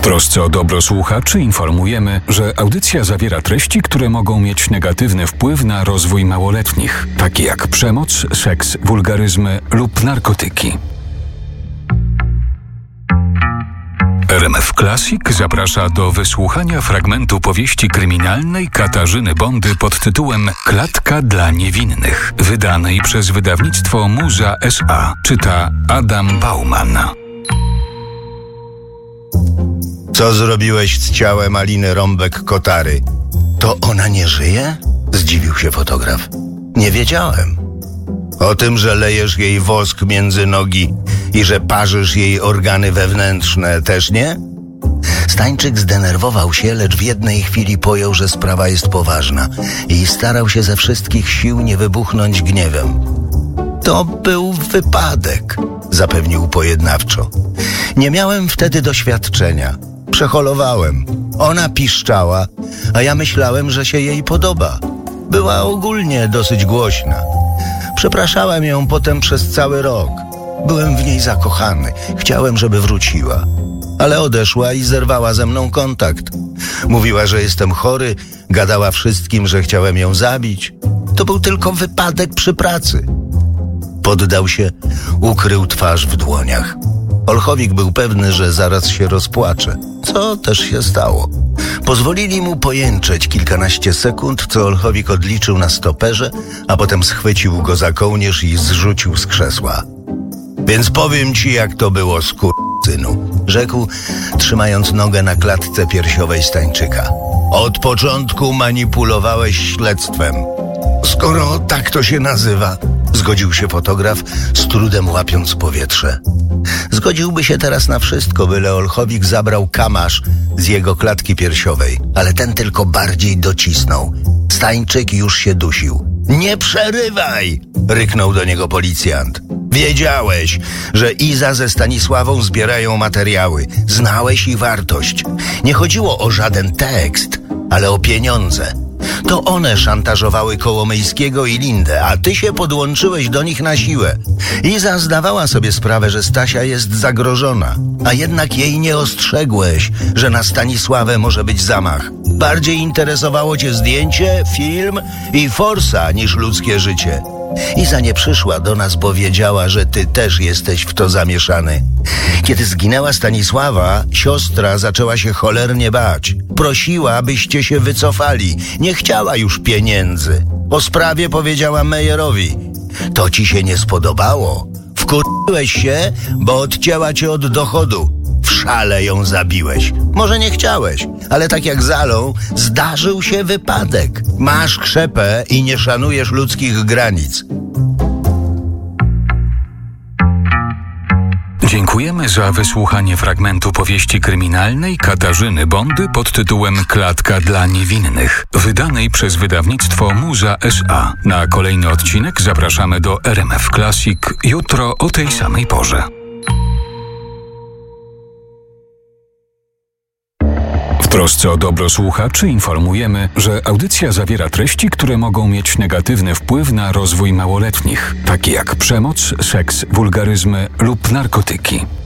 trosce o dobro słuchaczy informujemy, że audycja zawiera treści, które mogą mieć negatywny wpływ na rozwój małoletnich, takie jak przemoc, seks, wulgaryzmy lub narkotyki. RMF Classic zaprasza do wysłuchania fragmentu powieści kryminalnej Katarzyny Bondy pod tytułem Klatka dla niewinnych, wydanej przez wydawnictwo Muza S.A. Czyta Adam Bauman. Co zrobiłeś z ciałem Aliny Rąbek-Kotary? To ona nie żyje? Zdziwił się fotograf. Nie wiedziałem. O tym, że lejesz jej wosk między nogi i że parzysz jej organy wewnętrzne, też nie? Stańczyk zdenerwował się, lecz w jednej chwili pojął, że sprawa jest poważna i starał się ze wszystkich sił nie wybuchnąć gniewem. To był wypadek, zapewnił pojednawczo. Nie miałem wtedy doświadczenia. Przeholowałem. Ona piszczała, a ja myślałem, że się jej podoba. Była ogólnie dosyć głośna. Przepraszałem ją potem przez cały rok. Byłem w niej zakochany. Chciałem, żeby wróciła. Ale odeszła i zerwała ze mną kontakt. Mówiła, że jestem chory, gadała wszystkim, że chciałem ją zabić. To był tylko wypadek przy pracy. Poddał się, ukrył twarz w dłoniach. Olchowik był pewny, że zaraz się rozpłacze, co też się stało. Pozwolili mu pojęczeć kilkanaście sekund, co Olchowik odliczył na stoperze, a potem schwycił go za kołnierz i zrzucił z krzesła. Więc powiem ci, jak to było, skurczynu, rzekł, trzymając nogę na klatce piersiowej Stańczyka. Od początku manipulowałeś śledztwem. Skoro tak to się nazywa, zgodził się fotograf, z trudem łapiąc powietrze. Zgodziłby się teraz na wszystko, byle Olchowik zabrał kamasz z jego klatki piersiowej, ale ten tylko bardziej docisnął. Stańczyk już się dusił. Nie przerywaj! Ryknął do niego policjant. Wiedziałeś, że Iza ze Stanisławą zbierają materiały. Znałeś ich wartość. Nie chodziło o żaden tekst, ale o pieniądze. To one szantażowały Kołomyjskiego i Lindę, a ty się podłączyłeś do nich na siłę. Iza zdawała sobie sprawę, że Stasia jest zagrożona, a jednak jej nie ostrzegłeś, że na Stanisławę może być zamach. Bardziej interesowało cię zdjęcie, film i forsa niż ludzkie życie. Iza nie przyszła do nas, bo wiedziała, że ty też jesteś w to zamieszany. Kiedy zginęła Stanisława, siostra zaczęła się cholernie bać. Prosiła, byście się wycofali. Nie chciała już pieniędzy. O sprawie powiedziała Mejerowi. To ci się nie spodobało. Wkurzyłeś się, bo odcięła cię od dochodu. W szale ją zabiłeś. Może nie chciałeś, ale tak jak Zalą, zdarzył się wypadek. Masz krzepę i nie szanujesz ludzkich granic. Dziękujemy za wysłuchanie fragmentu powieści kryminalnej Katarzyny Bondy pod tytułem Klatka dla niewinnych, wydanej przez wydawnictwo Muza S.A. Na kolejny odcinek zapraszamy do RMF Classic jutro o tej samej porze. W trosce o dobro słuchaczy informujemy, że audycja zawiera treści, które mogą mieć negatywny wpływ na rozwój małoletnich, takie jak przemoc, seks, wulgaryzmy lub narkotyki.